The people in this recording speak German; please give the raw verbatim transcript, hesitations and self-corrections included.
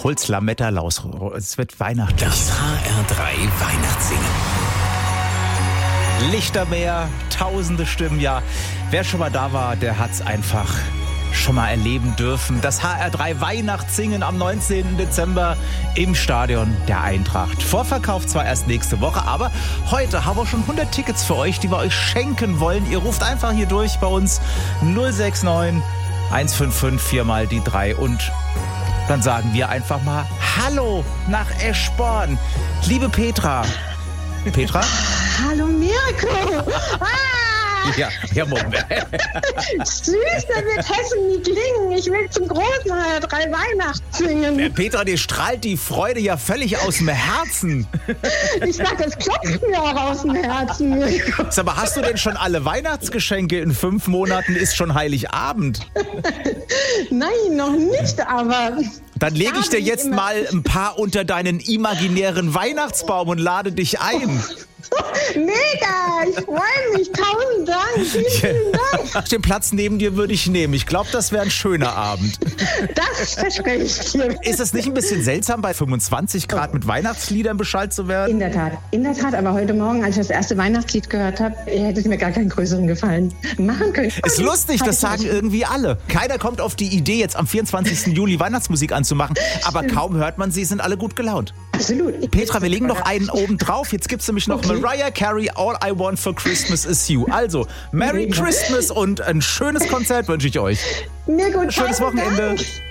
hol's Lametta raus. Es wird Weihnachten. Das H R drei Weihnachtssingen. Lichtermeer, tausende Stimmen, ja. Wer schon mal da war, der hat's einfach schon mal erleben dürfen. Das H R drei Weihnachtssingen am neunzehnten Dezember im Stadion der Eintracht. Vorverkauf zwar erst nächste Woche, aber heute haben wir schon hundert Tickets für euch, die wir euch schenken wollen. Ihr ruft einfach hier durch bei uns null sechs neun eins fünf fünf vier mal die drei und dann sagen wir einfach mal Hallo nach Eschborn. Liebe Petra. Petra? Hallo Mirko! Ah! Ja, ja, Moment. Süß, da wird Hessen nie klingen. Ich will zum großen H R drei Weihnachtssingen. Der Petra, dir strahlt die Freude ja völlig aus dem Herzen. Ich sag, es klopft mir auch aus dem Herzen, Mirko. Sag mal, hast du denn schon alle Weihnachtsgeschenke? In fünf Monaten ist schon Heiligabend. Nein, noch nicht, aber... Dann lege ich dir jetzt mal ein paar unter deinen imaginären Weihnachtsbaum und lade dich ein. Mega, ich freue mich. Tausend Dank, vielen, vielen Dank. Den Platz neben dir würde ich nehmen. Ich glaube, das wäre ein schöner Abend. Das verspreche ich dir. Ist es nicht ein bisschen seltsam, bei fünfundzwanzig Grad mit Weihnachtsliedern Bescheid zu werden? In der Tat, in der Tat. Aber heute Morgen, als ich das erste Weihnachtslied gehört habe, hätte es mir gar keinen größeren Gefallen machen können. Ist lustig, das sagen irgendwie alle. Keiner kommt auf die Idee, jetzt am vierundzwanzigsten Juli Weihnachtsmusik anzumachen. Aber kaum hört man sie, sind alle gut gelaunt. Absolut. Petra, wir legen noch einen oben drauf. Jetzt gibt es nämlich noch okay. Mariah Carey, All I Want for Christmas is You. Also, Merry Christmas und ein schönes Konzert wünsche ich euch. Mir gut. Schönes Wochenende. Dank.